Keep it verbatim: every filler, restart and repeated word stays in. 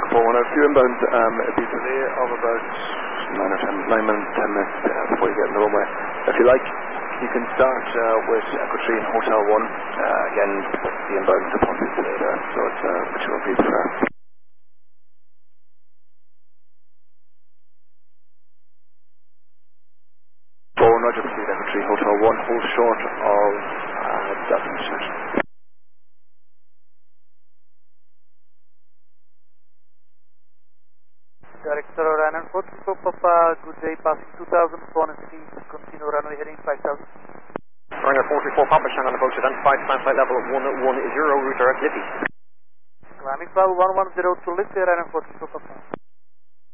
four one oh, few inbound, um, it'll be a delay of about nine or ten, nine minutes, ten minutes uh, before you get in the runway. If you like, you can start uh, with Echo three and Hotel one. Uh, again, the inbound is a possible delay there, so it's uh, which will be prefer. four one, Roger, proceed, Echo three, Hotel one, hold short of uh, that intersection. Director Ryanair four three four Papa, good day, passing two thousand, phone and speed, continue runway heading five thousand. Ryanair four three four Papa, Shannon approach identified, command flight level one one zero, route direct Liffey. Climbing file one one zero to lift, Ryanair four three four Papa.